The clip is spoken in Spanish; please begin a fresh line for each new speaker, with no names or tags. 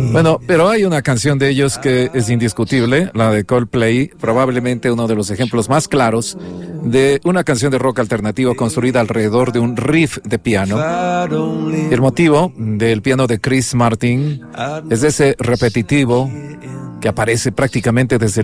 Bueno, pero hay una canción de ellos que es indiscutible, la de Coldplay, probablemente uno de los ejemplos más claros de una canción de rock alternativo construida alrededor de un riff de piano. El motivo del piano de Chris Martin es ese repetitivo que aparece prácticamente desde